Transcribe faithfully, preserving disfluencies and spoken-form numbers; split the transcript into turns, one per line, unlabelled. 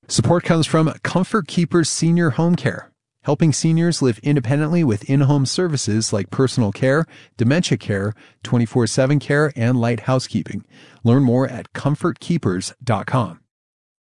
Support comes from Comfort Keepers Senior Home Care, helping seniors live independently with in-home services like personal care, dementia care, twenty-four seven care, and light housekeeping. Learn more at comfort keepers dot com.